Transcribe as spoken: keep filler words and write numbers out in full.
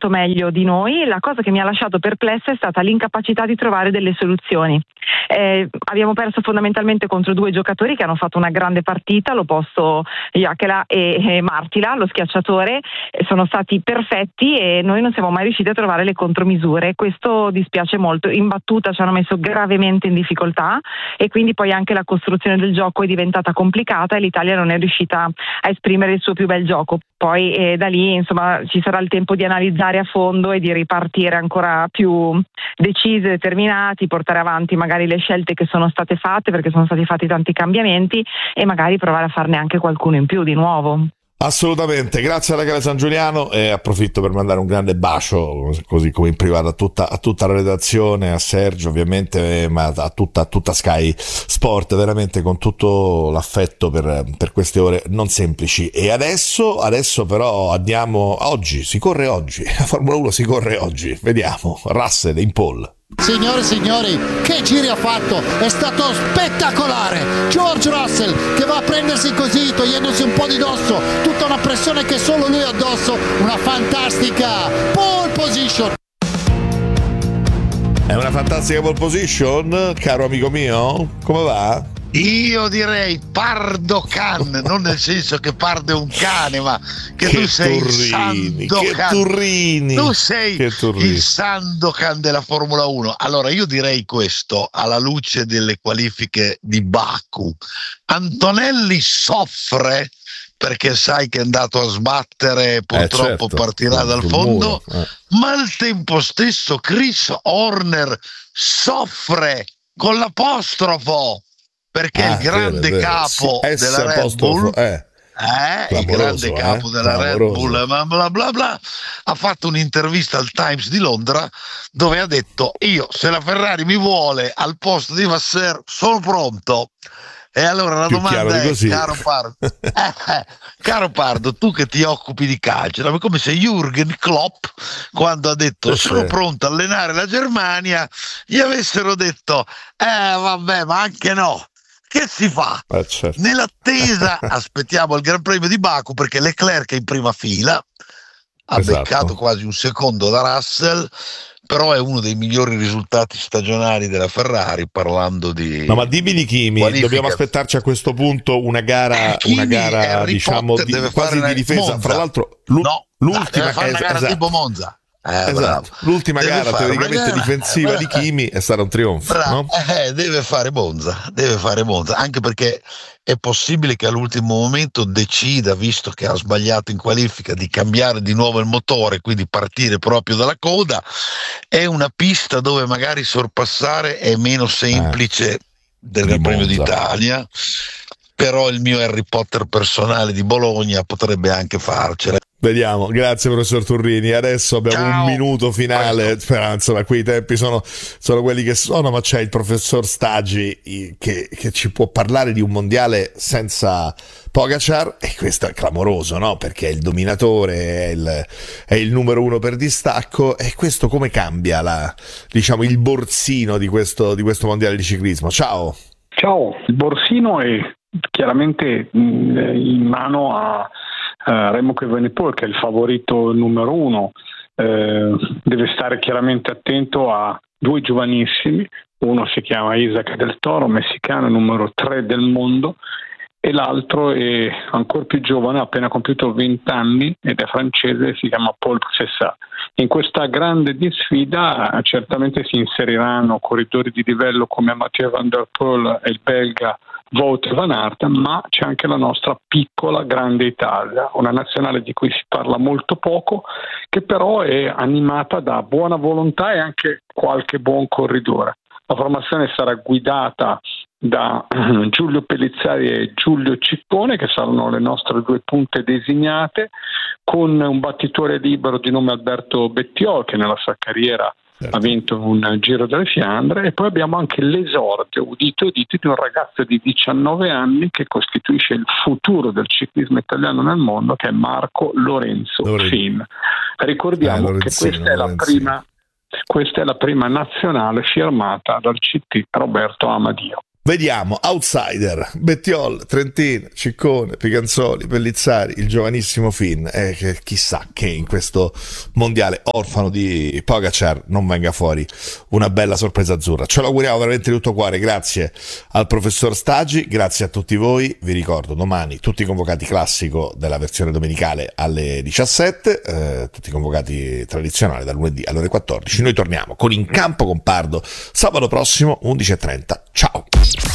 molto meglio di noi. La cosa che mi ha lasciato perplessa è stata l'incapacità di trovare delle soluzioni. Eh, abbiamo perso fondamentalmente contro due giocatori che hanno fatto una grande partita, l'opposto Jacquela e, e Martila, lo schiacciatore, sono stati perfetti e noi non siamo mai riusciti a trovare le contromisure. Questo dispiace molto. In battuta ci hanno messo gravemente in difficoltà e quindi poi anche la costruzione del gioco è diventata complicata e l'Italia non è riuscita a esprimere il suo più bel gioco. Poi eh, da lì insomma ci sarà il tempo di analizzare a fondo e di ripartire ancora più decisi, determinati, portare avanti magari le scelte che sono state fatte, perché sono stati fatti tanti cambiamenti, e magari provare a farne anche qualcuno in più di nuovo. Assolutamente, grazie a Rachele San Giuliano, e approfitto per mandare un grande bacio, così come in privato, a tutta, a tutta la redazione, a Sergio ovviamente, ma a tutta, a tutta Sky Sport, veramente con tutto l'affetto per, per queste ore non semplici. E adesso, adesso però andiamo, oggi, si corre oggi, la Formula uno si corre oggi, vediamo, Russell in pole. Signore e signori, che giri ha fatto, è stato spettacolare. George Russell che va a prendersi così, togliendosi un po' di dosso tutta una pressione che solo lui ha addosso, una fantastica pole position. È una fantastica pole position, caro amico mio, come va? Io direi pardo can, non nel senso che pardo è un cane, ma che, che tu sei turrini, il che Sandokan. turrini, tu sei che turrini. il Sandokan della Formula uno. Allora io direi questo alla luce delle qualifiche di Baku. Antonelli soffre perché sai che è andato a sbattere, purtroppo eh certo, partirà dal fondo, eh. ma al tempo stesso Chris Horner soffre con l'apostrofo, perché ah, il grande vero, vero. capo sì, della Red Bull, eh. Eh, il grande capo eh? della Red Bull, bla bla bla bla, ha fatto un'intervista al Times di Londra dove ha detto: io se la Ferrari mi vuole al posto di Vasser sono pronto. E allora la Più domanda è, così. caro Pardo, eh, caro Pardo, tu che ti occupi di calcio, è come se Jürgen Klopp, quando ha detto sì, sono sì. pronto a allenare la Germania, gli avessero detto eh vabbè, ma anche no. Che si fa? Eh, certo. Nell'attesa aspettiamo il Gran Premio di Baku, perché Leclerc è in prima fila, ha esatto. beccato quasi un secondo da Russell, però è uno dei migliori risultati stagionali della Ferrari, parlando di no ma dimmi di Kimi, qualifica. Dobbiamo aspettarci a questo punto una gara, eh, una gara diciamo di, quasi di difesa, Monza. fra l'altro l'u- no, l'ultima deve fare una gara esatto. tipo Monza. Eh, esatto. L'ultima deve gara teoricamente gara, difensiva eh, di Kimi è stata un trionfo, no? eh, deve fare Monza, deve fare Monza, anche perché è possibile che all'ultimo momento decida, visto che ha sbagliato in qualifica, di cambiare di nuovo il motore, quindi partire proprio dalla coda. È una pista dove magari sorpassare è meno semplice eh, del Gran Premio d'Italia, però il mio Harry Potter personale di Bologna potrebbe anche farcela. Vediamo, grazie professor Turrini. Adesso abbiamo Ciao. un minuto finale, però, insomma, qui i tempi sono, sono quelli che sono, ma c'è il professor Stagi che, che ci può parlare di un mondiale senza Pogacar, e questo è clamoroso, no? Perché è il dominatore, è il, è il numero uno per distacco, e questo come cambia la, diciamo, il borsino di questo, di questo mondiale di ciclismo? Ciao. Ciao, il borsino è chiaramente in mano a Uh, Remco Evenepoel, che è il favorito numero uno. Uh, deve stare chiaramente attento a due giovanissimi, uno si chiama Isaac del Toro, messicano, numero tre del mondo, e l'altro è ancora più giovane, ha appena compiuto venti anni ed è francese, si chiama Paul Cessat. In questa grande sfida uh, certamente si inseriranno corridori di livello come Mathieu Van Der Poel e il belga Wout van Aert, ma c'è anche la nostra piccola grande Italia, una nazionale di cui si parla molto poco, che però è animata da buona volontà e anche qualche buon corridore. La formazione sarà guidata da Giulio Pellizzari e Giulio Ciccone, che saranno le nostre due punte designate, con un battitore libero di nome Alberto Bettiol, che nella sua carriera ha vinto un Giro delle Fiandre, e poi abbiamo anche l'esordio, udite udite, di un ragazzo di diciannove anni che costituisce il futuro del ciclismo italiano nel mondo, che è Marco Lorenzo Loren- Fin. Ricordiamo eh, che questa è la prima questa è la prima nazionale firmata dal C T Roberto Amadio. Vediamo, outsider, Bettiol, Trentin, Ciccone, Picanzoli, Pellizzari, il giovanissimo Finn, e che chissà che in questo mondiale orfano di Pogacar non venga fuori una bella sorpresa azzurra. Ce lo auguriamo veramente di tutto cuore. Grazie al professor Stagi, grazie a tutti voi. Vi ricordo domani tutti i convocati classico della versione domenicale alle diciassette, eh, tutti i convocati tradizionali dal lunedì alle ore quattordici. Noi torniamo con In Campo con Pardo sabato prossimo undici e trenta. Ciao.